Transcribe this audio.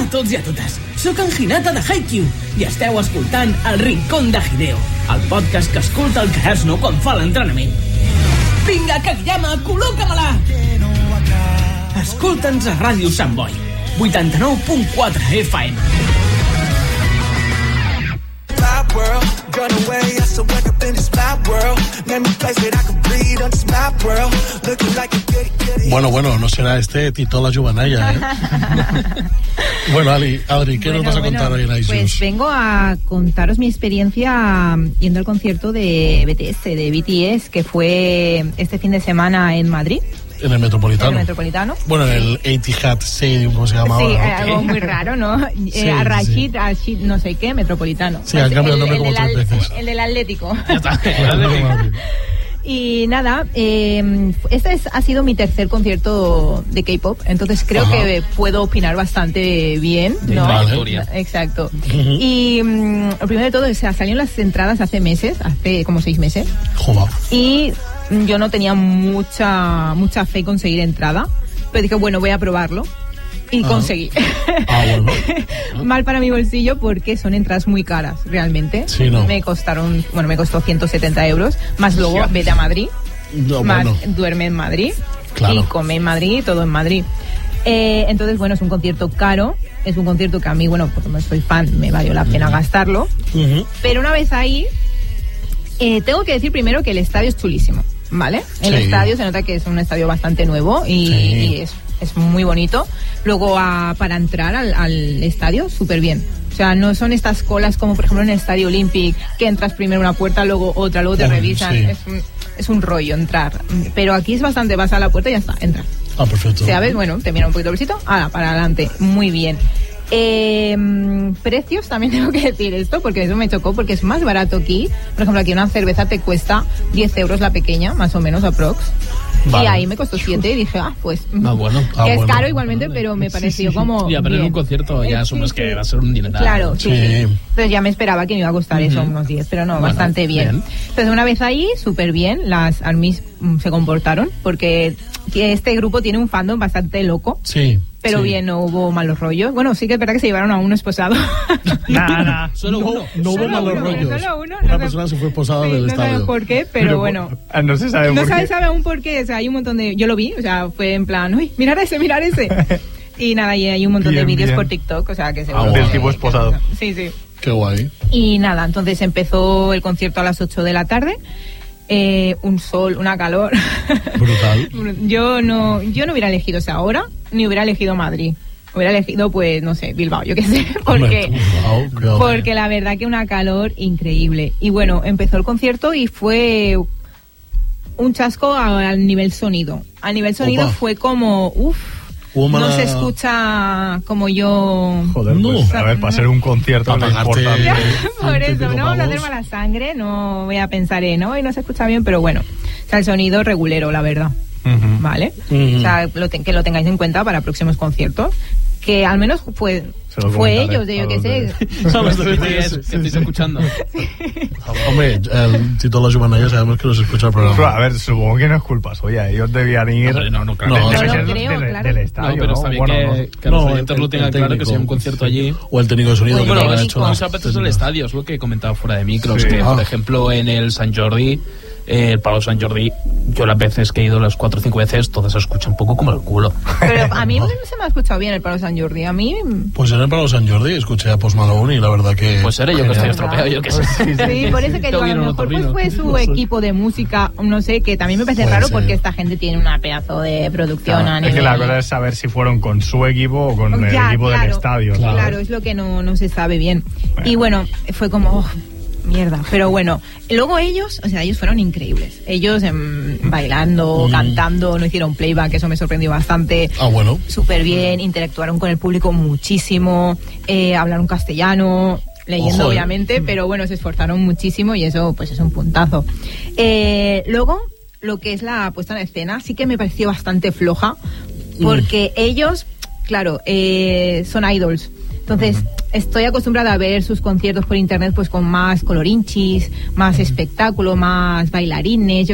tots i a totes. Soc en Hinata de Haikyuu i esteu escoltant El Rincón de Hideo, el podcast que escolta el Krasno quan fa l'entrenament. Vinga, Kageyama, col·loca-me-la! Escolta'ns a Ràdio Sant Boi, 89.4 FM. Bueno, no será este Tito la Juvenalla, ¿eh? Bueno, Adri, ¿qué nos vas a contar hoy en iShoes? Pues vengo a contaros mi experiencia yendo al concierto de BTS, que fue este fin de semana en Madrid. En el Metropolitano. En el Metropolitano. Bueno, en el Etihad Stadium, ¿cómo se llama ahora? Sí, algo muy raro, ¿no? Rashid, no sé qué, Metropolitano. Sí, han cambiado el nombre como 3 veces. El del Atlético. Ya está. Y nada, ha sido mi tercer concierto de K-pop, entonces creo que puedo opinar bastante bien, ¿no? Vale. Exacto. Y lo primero de todo, salieron las entradas hace como 6 meses. Joder. Y yo no tenía mucha fe en conseguir entrada, pero dije, bueno, voy a probarlo. Y conseguí. Bueno. Mal para mi bolsillo porque son entradas muy caras, realmente. Sí, ¿no? Me costó 170 euros, más luego vete a Madrid, duerme en Madrid, claro, y come en Madrid, todo en Madrid. Entonces, bueno, es un concierto caro, es un concierto que a mí, bueno, porque como soy fan, me valió la pena gastarlo. Pero una vez ahí, tengo que decir primero que el estadio es chulísimo, ¿vale? El estadio se nota que es un estadio bastante nuevo y es muy bonito. Luego, para entrar al estadio, súper bien. O sea, no son estas colas como, por ejemplo, en el Estadio Olympic, que entras primero una puerta, luego otra, luego te revisan. Sí. Es un rollo entrar. Pero aquí es bastante, vas a la puerta y ya está, entras. Perfecto. ¿Sabes? Bueno, te mira un poquito el bolsito, para adelante. Muy bien. Precios, también tengo que decir esto, porque eso me chocó, porque es más barato aquí. Por ejemplo, aquí una cerveza te cuesta 10 euros la pequeña, más o menos, aprox. Vale. Y ahí me costó 7 y dije, que es caro igualmente, pero me pareció como ya, pero en un concierto ya asumes que va a ser un dineral. Claro, sí. Entonces ya me esperaba que me iba a costar eso, unos 10, pero no, bastante bien. Entonces una vez ahí, súper bien, las ARMYs se comportaron, porque este grupo tiene un fandom bastante loco. Sí. Pero bien, no hubo malos rollos. Bueno, sí que es verdad que se llevaron a uno esposado. Nada, solo uno. No hubo malos rollos. Solo uno. Una persona se fue esposada del estadio. No sabemos por qué, pero bueno. No se sabe por qué. No se sabe aún por qué. O sea, hay un montón de... Yo lo vi, o sea, fue en plan, uy, mirar ese. Y nada, y hay un montón de vídeos por TikTok, o sea, que se ve. Del tipo esposado. Sí. Qué guay. Y nada, entonces empezó el concierto a las 8 de la tarde. Un sol, una calor brutal. Yo no hubiera elegido esa hora, ni hubiera elegido Madrid. Hubiera elegido, pues, no sé, Bilbao, yo qué sé, porque la verdad que una calor increíble. Y bueno, empezó el concierto y fue un chasco al nivel sonido. A nivel sonido fue como, no se escucha como yo. Joder, pues, a ver, para ser un concierto no es importante. Por eso, no vamos a hacer mala sangre, no voy a pensar en, hoy no se escucha bien, pero bueno, o sea, el sonido regulero, la verdad. ¿Vale? O sea, que lo tengáis en cuenta para próximos conciertos, que al menos fue ellos, yo qué sé. Son los de BTS que estáis escuchando. Hombre, el Tito la Juvenalla sabemos que nos escucha el programa. A ver, supongo que no es culpa suya, ellos debían ir... No, claro. Del estadio, pero está bien que los oyentes lo tengan claro, que si hay un concierto allí... O el técnico de sonido que lo ha hecho. Muchas veces el estadio, es lo que he comentado fuera de micros, que por ejemplo en el Sant Jordi, el Palau Sant Jordi, yo las veces que he ido, las 4 o 5 veces, todas se escuchan un poco como el culo. Pero a mí no se me ha escuchado bien el Palau Sant Jordi, a mí... Pues en el Palau Sant Jordi escuché a Post Malone y la verdad que... Pues era yo que estoy estropeado, yo que sé. Sí, por eso que digo, a lo mejor pues fue su equipo de música, no sé, que también me parece raro porque esta gente tiene una pedazo de producción a nivel... Es que la cosa es saber si fueron con su equipo o con el equipo del estadio. Claro, es lo que no se sabe bien. Y bueno, fue como... mierda, pero bueno, luego ellos fueron increíbles. Ellos bailando, cantando, no hicieron playback, eso me sorprendió bastante. Bueno. Súper bien, interactuaron con el público muchísimo, hablaron castellano, leyendo obviamente, pero bueno, se esforzaron muchísimo y eso pues es un puntazo. Luego, lo que es la puesta en escena sí que me pareció bastante floja, porque ellos, claro, son idols. Entonces, estoy acostumbrada a ver sus conciertos por internet pues con más colorinchis, más espectáculo, más bailarines.